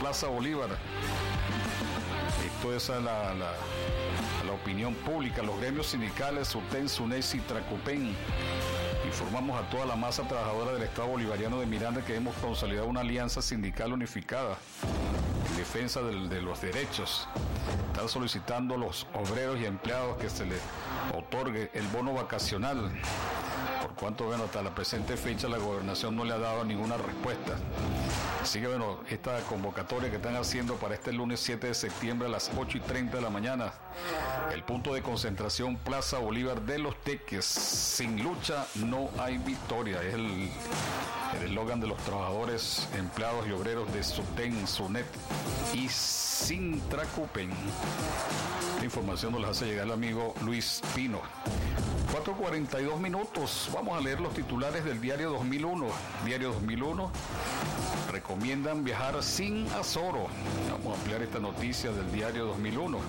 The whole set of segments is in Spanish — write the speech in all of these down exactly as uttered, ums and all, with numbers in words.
Plaza Bolívar. Esto es a la, la, a la opinión pública. Los gremios sindicales, SUTEN, SUNESI y Tracupen, informamos a toda la masa trabajadora del Estado Bolivariano de Miranda que hemos consolidado una alianza sindical unificada en defensa del, de los derechos. Están solicitando a los obreros y empleados que se les otorgue el bono vacacional, por cuanto, bueno, hasta la presente fecha la gobernación no le ha dado ninguna respuesta. Así que, bueno, esta convocatoria que están haciendo para este lunes siete de septiembre a las ocho y treinta de la mañana, el punto de concentración Plaza Bolívar de Los Teques. Sin lucha no hay victoria. Es el el eslogan de los trabajadores, empleados y obreros de SUTEN, SUNET y Sintracupen. La información nos la hace llegar el amigo Luis Pino. cuatro cuarenta y dos minutos. Vamos a leer los titulares del diario dos mil uno. Diario dos mil uno. Recomiendan viajar sin azoro. Vamos a ampliar esta noticia del diario dos mil uno.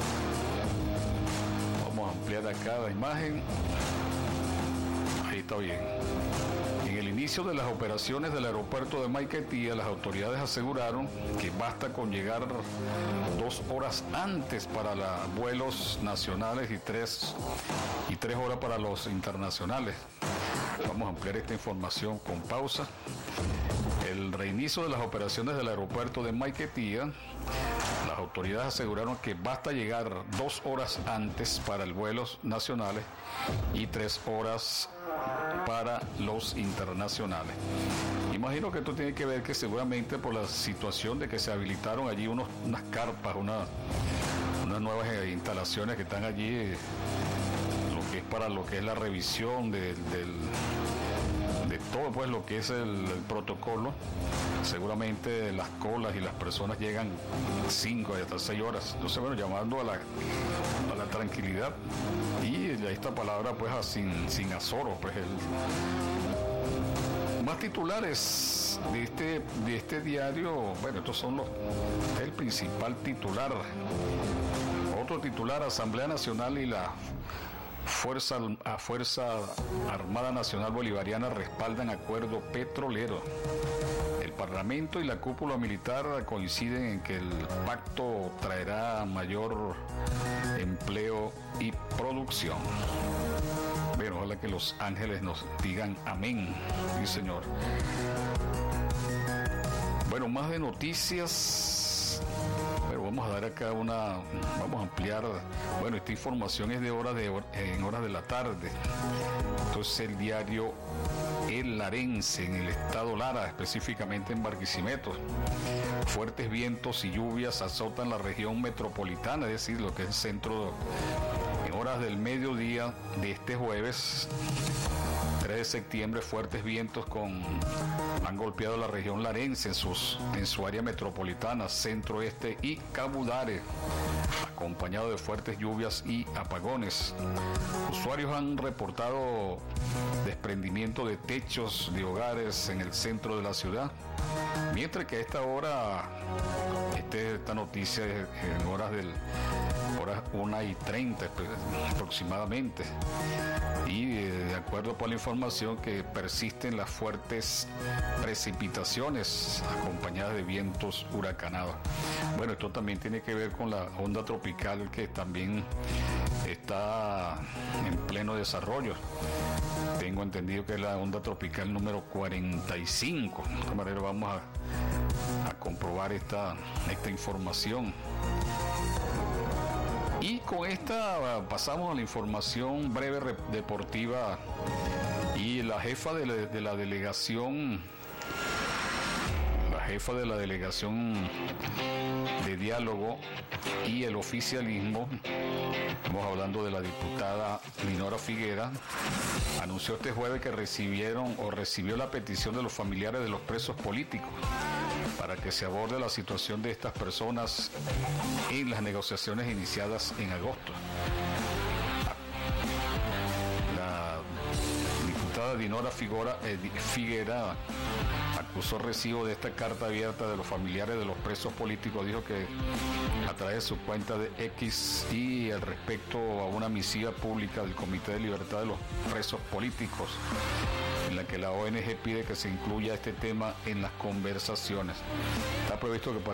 Vamos a ampliar acá la imagen. Ahí está bien. En el inicio de las operaciones del aeropuerto de Maiquetía, las autoridades aseguraron que basta con llegar dos horas antes para los vuelos nacionales y tres, y tres horas para los internacionales. Vamos a ampliar esta información con pausa. El reinicio de las operaciones del aeropuerto de Maiquetía, las autoridades aseguraron que basta llegar dos horas antes para los vuelos nacionales y tres horas para los internacionales. Imagino que esto tiene que ver que seguramente por la situación de que se habilitaron allí unos, unas carpas, una, unas nuevas instalaciones que están allí, lo que es para lo que es la revisión de, del, de todo, pues lo que es el, el protocolo. Seguramente las colas y las personas llegan cinco hasta seis horas. Entonces, bueno, llamando a la, a la tranquilidad y a esta palabra, pues, a sin, sin azoro, pues, el... Más titulares de este, de este diario. Bueno, estos son los, el principal titular. Otro titular: Asamblea Nacional y la Fuerza, a Fuerza Armada Nacional Bolivariana respaldan acuerdo petrolero. El Parlamento y la cúpula militar coinciden en que el pacto traerá mayor empleo y producción. Bueno, ojalá que los ángeles nos digan amén. Sí, señor. Bueno, más de noticias. Pero vamos a dar acá una, vamos a ampliar. Bueno, esta información es de horas de en horas de la tarde. Entonces, el diario El Larense, en el estado Lara, específicamente en Barquisimeto. Fuertes vientos y lluvias azotan la región metropolitana, es decir, lo que es el centro. En horas del mediodía de este jueves tres de septiembre, fuertes vientos con han golpeado la región larense en, sus, en su área metropolitana, centro, este y Cabudare, acompañado de fuertes lluvias y apagones. Usuarios han reportado desprendimiento de techos de hogares en el centro de la ciudad, mientras que a esta hora, este, esta noticia es en horas del horas una y treinta aproximadamente, y eh, de acuerdo con la información que persisten las fuertes precipitaciones acompañadas de vientos huracanados. Bueno, esto también tiene que ver con la onda tropical que también está en pleno desarrollo. Tengo entendido que es la onda tropical número cuarenta y cinco. De esta manera vamos a, a comprobar esta, esta información. Y con esta pasamos a la información breve deportiva. Y la jefa de la, de la delegación, la jefa de la delegación de diálogo y el oficialismo, estamos hablando de la diputada Dinora Figuera, anunció este jueves que recibieron o recibió la petición de los familiares de los presos políticos para que se aborde la situación de estas personas en las negociaciones iniciadas en agosto. La diputada Dinora Figuera, eh, Figuera acusó recibo de esta carta abierta de los familiares de los presos políticos. Dijo que a través de su cuenta de X y al respecto a una misiva pública del Comité de Libertad de los Presos Políticos, en la que la O N G pide que se incluya este tema en las conversaciones. Está previsto que para